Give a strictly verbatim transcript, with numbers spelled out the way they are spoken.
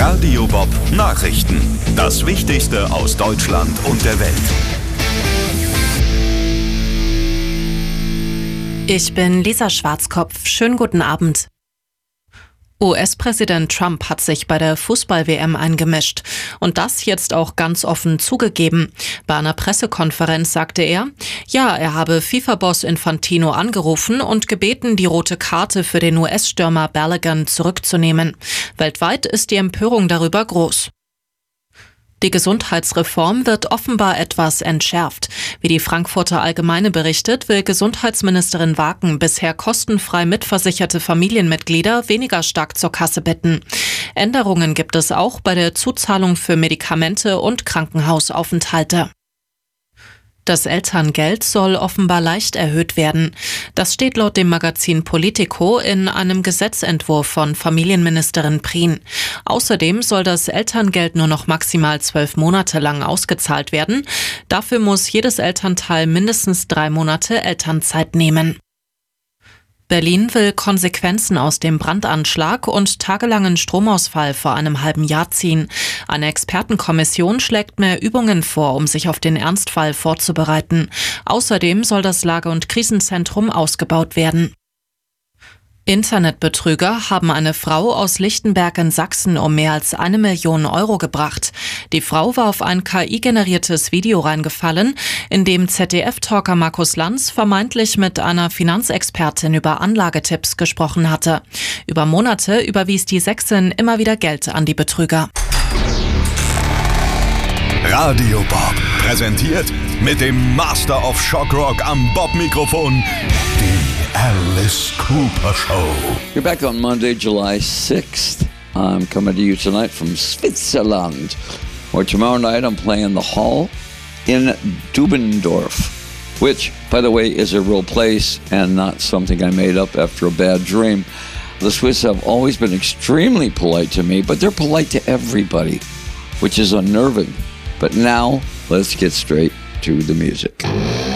Radio Bob Nachrichten. Das Wichtigste aus Deutschland und der Welt. Ich bin Lisa Schwarzkopf. Schönen guten Abend. U S-Präsident Trump hat sich bei der Fußball-W M eingemischt und das jetzt auch ganz offen zugegeben. Bei einer Pressekonferenz sagte er, ja, er habe FIFA-Boss Infantino angerufen und gebeten, die rote Karte für den U S-Stürmer Balogun zurückzunehmen. Weltweit ist die Empörung darüber groß. Die Gesundheitsreform wird offenbar etwas entschärft. Wie die Frankfurter Allgemeine berichtet, will Gesundheitsministerin Waken bisher kostenfrei mitversicherte Familienmitglieder weniger stark zur Kasse bitten. Änderungen gibt es auch bei der Zuzahlung für Medikamente und Krankenhausaufenthalte. Das Elterngeld soll offenbar leicht erhöht werden. Das steht laut dem Magazin Politico in einem Gesetzentwurf von Familienministerin Prien. Außerdem soll das Elterngeld nur noch maximal zwölf Monate lang ausgezahlt werden. Dafür muss jedes Elternteil mindestens drei Monate Elternzeit nehmen. Berlin will Konsequenzen aus dem Brandanschlag und tagelangen Stromausfall vor einem halben Jahr ziehen. Eine Expertenkommission schlägt mehr Übungen vor, um sich auf den Ernstfall vorzubereiten. Außerdem soll das Lage- und Krisenzentrum ausgebaut werden. Internetbetrüger haben eine Frau aus Lichtenberg in Sachsen um mehr als eine Million Euro gebracht. Die Frau war auf ein K I-generiertes Video reingefallen, in dem Z D F-Talker Markus Lanz vermeintlich mit einer Finanzexpertin über Anlagetipps gesprochen hatte. Über Monate überwies die Sächsin immer wieder Geld an die Betrüger. Radio Bob präsentiert mit dem Master of Shock Rock am Bob-Mikrofon die Alice Cooper Show. You're back on Monday, July sixth. I'm coming to you tonight from Switzerland, where tomorrow night I'm playing the Hall in Dubendorf, which, by the way, is a real place and not something I made up after a bad dream. The Swiss have always been extremely polite to me, but they're polite to everybody, which is unnerving. But now, let's get straight to the music.